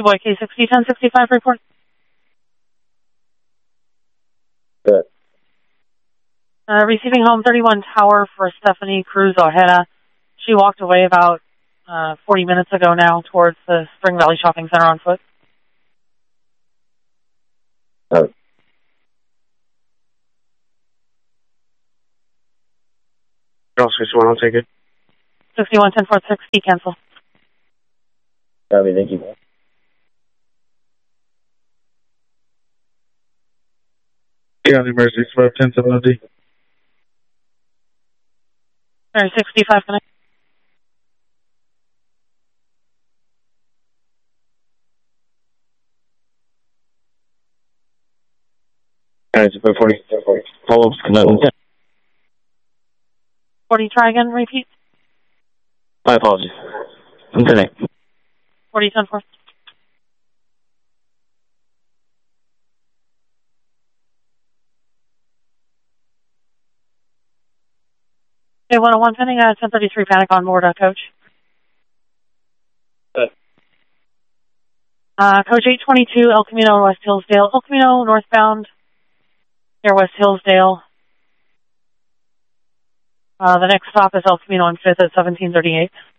Boy K60 1065 report. Good. Receiving home 31 Tower for Stephanie Cruz Ojeda. She walked away about 40 minutes ago now towards the Spring Valley Shopping Center on foot. Oh. Girl 61, I'll take it. 61 10 460, cancel. Copy, thank you. Yeah, the emergency 510 7OD. Sorry, 65 connect. Alright, 40. Follow-ups, connect. 40, try again, repeat. My apologies. I'm connect. 40 10 4. Okay, 101 pending, 1033 panic on board, coach. Coach 822, El Camino, West Hillsdale. El Camino, northbound, near West Hillsdale. The next stop is El Camino on 5th at 1738.